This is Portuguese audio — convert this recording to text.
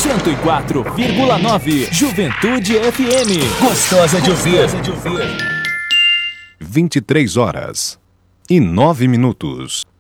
104,9 Juventude FM. Gostosa de ouvir. 23 horas e 9 minutos.